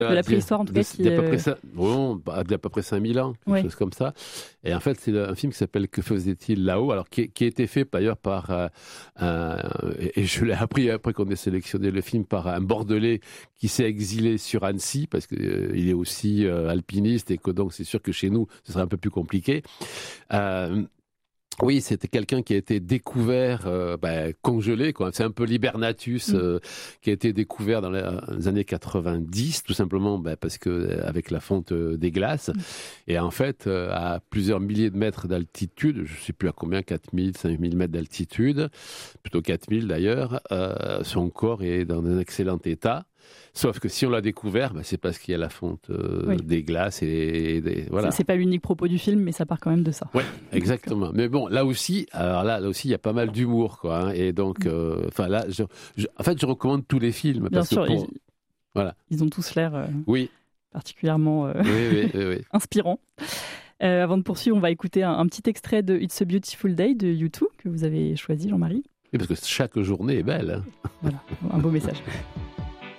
de la préhistoire en tout cas. D'à peu près ça, d'à peu près 5000 ans, quelque chose comme ça. Et en fait, c'est un film qui s'appelle Que faisait-il là-haut, alors qui a été fait d'ailleurs par et je l'ai appris après qu'on ait sélectionné le film, par un Bordelais qui s'est exilé sur Annecy parce que il est aussi alpiniste et que donc c'est sûr que chez nous ce serait un peu plus compliqué. Oui, c'était quelqu'un qui a été découvert, congelé, quoi. C'est un peu l'hibernatus qui a été découvert dans les années 90, tout simplement parce que avec la fonte des glaces. Et en fait, à plusieurs milliers de mètres d'altitude, je ne sais plus à combien, 4000, 5000 mètres d'altitude, plutôt 4000 d'ailleurs, son corps est dans un excellent état. Sauf que si on l'a découvert, c'est parce qu'il y a la fonte des glaces et voilà. C'est pas l'unique propos du film, mais ça part quand même de ça. Oui, exactement. Mais bon, là aussi, il y a pas mal d'humour, quoi. Hein, et donc, je recommande tous les films. Bien parce sûr, que ils ont tous l'air particulièrement oui. inspirants. Avant de poursuivre, on va écouter un petit extrait de It's a Beautiful Day de U2 que vous avez choisi, Jean-Marie. Oui, parce que chaque journée est belle. Hein. Voilà, un beau message.